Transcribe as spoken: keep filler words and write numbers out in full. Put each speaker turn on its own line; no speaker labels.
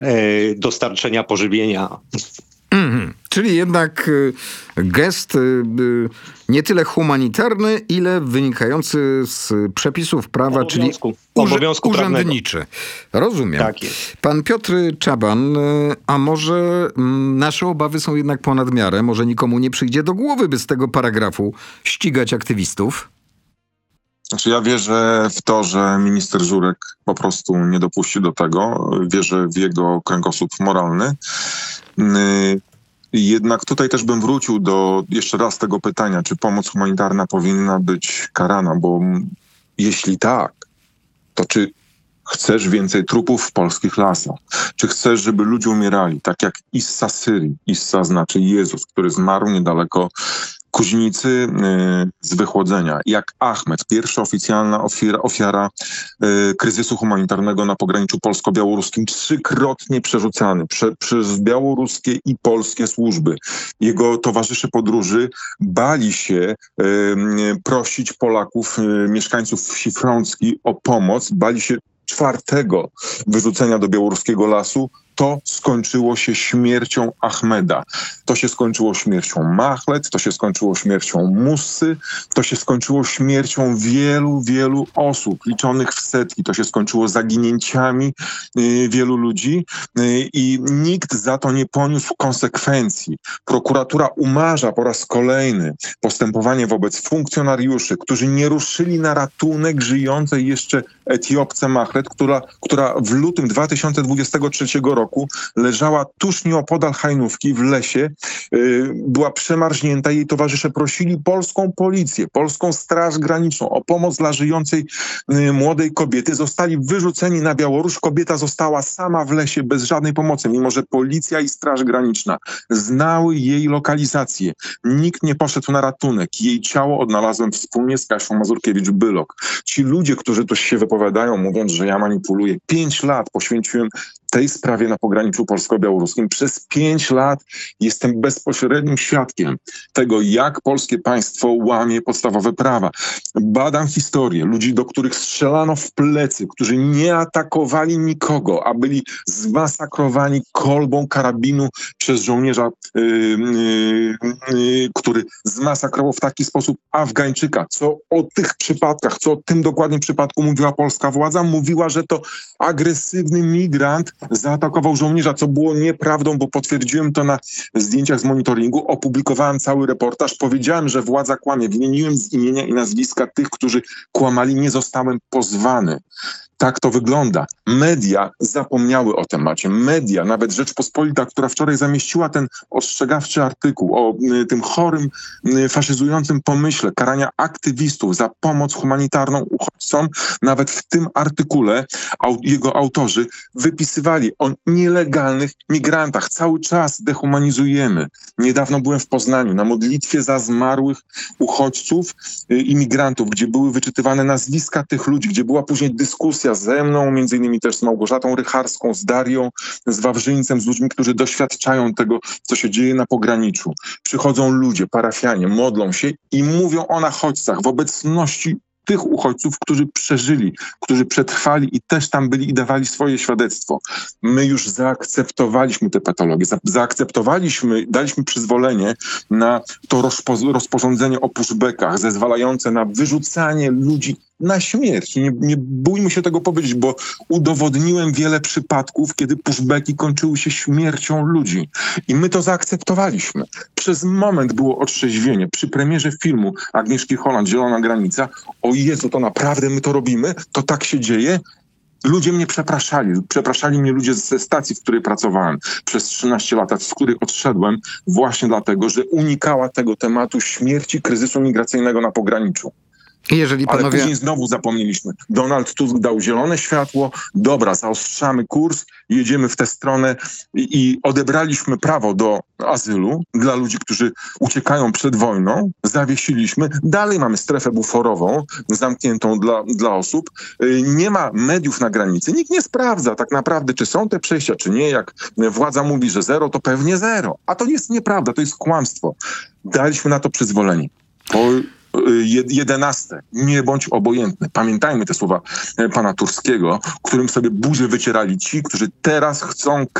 e, dostarczenia pożywienia.
Mm-hmm. Czyli jednak y, gest y, y, nie tyle humanitarny, ile wynikający z przepisów prawa,
Obowiązku.
czyli urze-
Obowiązku
urzędniczy. Rozumiem.
Tak jest.
Pan Piotr Czaban, y, a może y, nasze obawy są jednak ponad miarę? Może nikomu nie przyjdzie do głowy, by z tego paragrafu ścigać aktywistów?
Znaczy ja wierzę w to, że minister Żurek po prostu nie dopuści do tego. Wierzę w jego kręgosłup moralny. Jednak tutaj też bym wrócił do jeszcze raz tego pytania, czy pomoc humanitarna powinna być karana, bo jeśli tak, to czy chcesz więcej trupów w polskich lasach? Czy chcesz, żeby ludzie umierali, tak jak Issa z Syrii? Issa znaczy Jezus, który zmarł niedaleko Kuźnicy y, z wychłodzenia. Jak Ahmed, pierwsza oficjalna ofiara, ofiara y, kryzysu humanitarnego na pograniczu polsko-białoruskim, trzykrotnie przerzucany prze, przez białoruskie i polskie służby. Jego towarzysze podróży bali się y, y, prosić Polaków, y, mieszkańców wsi Frącki o pomoc, bali się czwartego wyrzucenia do białoruskiego lasu. To skończyło się śmiercią Ahmeda. To się skończyło śmiercią Machlet, to się skończyło śmiercią Mussy, to się skończyło śmiercią wielu, wielu osób, liczonych w setki. To się skończyło zaginięciami y, wielu ludzi y, i nikt za to nie poniósł konsekwencji. Prokuratura umarza po raz kolejny postępowanie wobec funkcjonariuszy, którzy nie ruszyli na ratunek żyjącej jeszcze Etiopce Machlet, która, która w lutym dwa tysiące dwudziestego trzeciego roku leżała tuż nieopodal Hajnówki w lesie, yy, była przemarznięta. Jej towarzysze prosili polską policję, polską Straż Graniczną o pomoc dla żyjącej yy, młodej kobiety. Zostali wyrzuceni na Białoruś. Kobieta została sama w lesie bez żadnej pomocy, mimo że policja i Straż Graniczna znały jej lokalizację. Nikt nie poszedł na ratunek. Jej ciało odnalazłem wspólnie z Kasią Mazurkiewicz-Bylok. Ci ludzie, którzy tu się wypowiadają, mówiąc, że ja manipuluję, pięć lat poświęciłem tej sprawie na pograniczu polsko-białoruskim. Przez pięć lat jestem bezpośrednim świadkiem tego, jak polskie państwo łamie podstawowe prawa. Badam historię ludzi, do których strzelano w plecy, którzy nie atakowali nikogo, a byli zmasakrowani kolbą karabinu przez żołnierza, yy, yy, yy, który zmasakrował w taki sposób Afgańczyka. Co o tych przypadkach, co o tym dokładnie przypadku mówiła polska władza? Mówiła, że to agresywny migrant zaatakował żołnierza, co było nieprawdą, bo potwierdziłem to na zdjęciach z monitoringu, opublikowałem cały reportaż, powiedziałem, że władza kłamie, wymieniłem z imienia i nazwiska tych, którzy kłamali, nie zostałem pozwany. Tak to wygląda. Media zapomniały o temacie. Media, nawet Rzeczpospolita, która wczoraj zamieściła ten ostrzegawczy artykuł o y, tym chorym, y, faszyzującym pomyśle karania aktywistów za pomoc humanitarną uchodźcom, nawet w tym artykule au, jego autorzy wypisywali o nielegalnych migrantach. Cały czas dehumanizujemy. Niedawno byłem w Poznaniu na modlitwie za zmarłych uchodźców, y, imigrantów, gdzie były wyczytywane nazwiska tych ludzi, gdzie była później dyskusja ze mną, między innymi też z Małgorzatą Rycharską, z Darią, z Wawrzyńcem, z ludźmi, którzy doświadczają tego, co się dzieje na pograniczu. Przychodzą ludzie, parafianie, modlą się i mówią o nachodźcach w obecności tych uchodźców, którzy przeżyli, którzy przetrwali i też tam byli i dawali swoje świadectwo. My już zaakceptowaliśmy te patologie, za, zaakceptowaliśmy, daliśmy przyzwolenie na to rozpo, rozporządzenie o pushbackach, zezwalające na wyrzucanie ludzi na śmierć. Nie, nie bójmy się tego powiedzieć, bo udowodniłem wiele przypadków, kiedy pushbacki kończyły się śmiercią ludzi. I my to zaakceptowaliśmy. Przez moment było otrzeźwienie. Przy premierze filmu Agnieszki Holland, Zielona Granica, o Jezu, to naprawdę my to robimy? To tak się dzieje? Ludzie mnie przepraszali. Przepraszali mnie ludzie ze stacji, w której pracowałem przez trzynaście lat, z których odszedłem właśnie dlatego, że unikała tego tematu śmierci, kryzysu migracyjnego na pograniczu.
Jeżeli panowie...
Ale później znowu zapomnieliśmy. Donald Tusk dał zielone światło, dobra, zaostrzamy kurs, jedziemy w tę stronę i, i odebraliśmy prawo do azylu dla ludzi, którzy uciekają przed wojną, zawiesiliśmy, dalej mamy strefę buforową zamkniętą dla, dla osób, nie ma mediów na granicy, nikt nie sprawdza tak naprawdę, czy są te przejścia, czy nie, jak władza mówi, że zero, to pewnie zero, a to jest nieprawda, to jest kłamstwo. Daliśmy na to przyzwolenie. Po Je- jedenaste. Nie bądź obojętny. Pamiętajmy te słowa e, pana Turskiego, którym sobie buzię wycierali ci, którzy teraz chcą